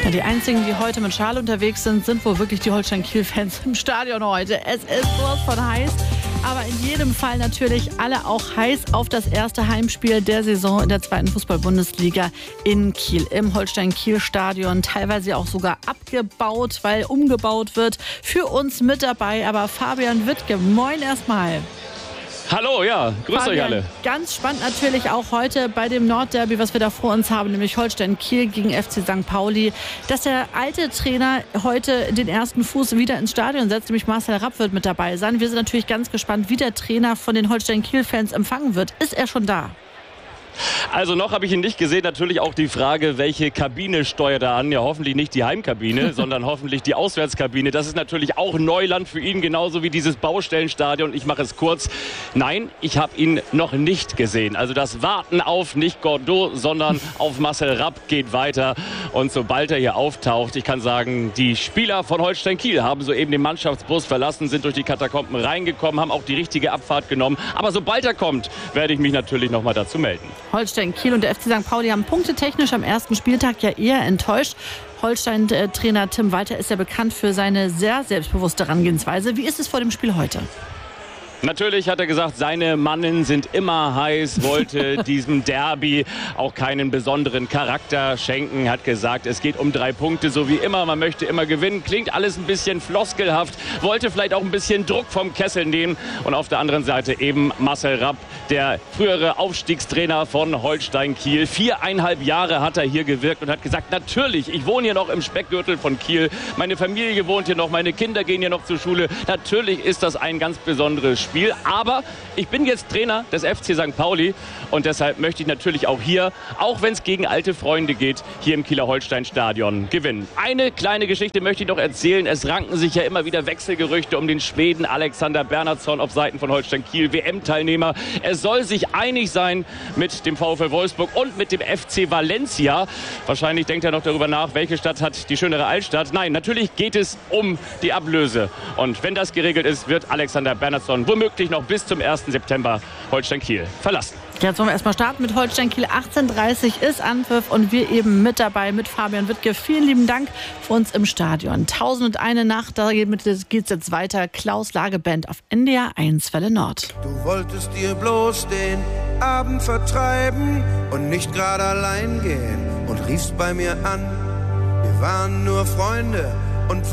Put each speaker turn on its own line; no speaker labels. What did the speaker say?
Ja, die einzigen, die heute mit Schal unterwegs sind wohl wirklich die Holstein-Kiel-Fans im Stadion heute. Es ist sowas von heiß. Aber in jedem Fall natürlich alle auch heiß auf das erste Heimspiel der Saison in der 2. Fußball-Bundesliga in Kiel. Im Holstein-Kiel-Stadion, teilweise auch sogar abgebaut, weil umgebaut wird. Für uns mit dabei aber Fabian Wittke. Moin erstmal.
Hallo, ja, grüßt euch alle.
Ganz spannend natürlich auch heute bei dem Nordderby, was wir da vor uns haben, nämlich Holstein-Kiel gegen FC St. Pauli, dass der alte Trainer heute den ersten Fuß wieder ins Stadion setzt, nämlich Marcel Rapp wird mit dabei sein. Wir sind natürlich ganz gespannt, wie der Trainer von den Holstein-Kiel-Fans empfangen wird. Ist er schon da?
Also noch habe ich ihn nicht gesehen. Natürlich auch die Frage, welche Kabine steuert er an? Ja, hoffentlich nicht die Heimkabine, sondern hoffentlich die Auswärtskabine. Das ist natürlich auch Neuland für ihn, genauso wie dieses Baustellenstadion. Ich mache es kurz. Nein, ich habe ihn noch nicht gesehen. Also das Warten auf nicht Gordeau, sondern auf Marcel Rapp geht weiter. Und sobald er hier auftaucht, ich kann sagen, die Spieler von Holstein Kiel haben soeben den Mannschaftsbus verlassen, sind durch die Katakomben reingekommen, haben auch die richtige Abfahrt genommen. Aber sobald er kommt, werde ich mich natürlich noch mal dazu melden.
Holstein Kiel und der FC St. Pauli haben punktetechnisch am ersten Spieltag ja eher enttäuscht. Holstein-Trainer Tim Walter ist ja bekannt für seine sehr selbstbewusste Herangehensweise. Wie ist es vor dem Spiel heute?
Natürlich hat er gesagt, seine Mannen sind immer heiß, wollte diesem Derby auch keinen besonderen Charakter schenken, hat gesagt, es geht um 3 Punkte, so wie immer, man möchte immer gewinnen. Klingt alles ein bisschen floskelhaft, wollte vielleicht auch ein bisschen Druck vom Kessel nehmen. Und auf der anderen Seite eben Marcel Rapp, der frühere Aufstiegstrainer von Holstein Kiel. 4,5 Jahre hat er hier gewirkt und hat gesagt, natürlich, ich wohne hier noch im Speckgürtel von Kiel, meine Familie wohnt hier noch, meine Kinder gehen hier noch zur Schule. Natürlich ist das ein ganz besonderes Spiel, aber ich bin jetzt Trainer des FC St. Pauli und deshalb möchte ich natürlich auch hier, auch wenn es gegen alte Freunde geht, hier im Kieler Holstein-Stadion gewinnen. Eine kleine Geschichte möchte ich noch erzählen. Es ranken sich ja immer wieder Wechselgerüchte um den Schweden Alexander Bernhardsson auf Seiten von Holstein Kiel, WM-Teilnehmer. Er soll sich einig sein mit dem VfL Wolfsburg und mit dem FC Valencia. Wahrscheinlich denkt er noch darüber nach, welche Stadt hat die schönere Altstadt. Nein, natürlich geht es um die Ablöse. Und wenn das geregelt ist, wird Alexander Bernhardsson womöglich noch bis zum 1. September Holstein Kiel verlassen.
Jetzt wollen wir erstmal starten mit Holstein Kiel. 18:30 ist Anpfiff und wir eben mit dabei mit Fabian Wittke. Vielen lieben Dank für uns im Stadion. 1001 Nacht, da geht's jetzt weiter. Klaus Lageband auf NDR 1 Welle Nord.
Du wolltest dir bloß den Abend vertreiben und nicht gerade allein gehen und riefst bei mir an. Wir waren nur Freunde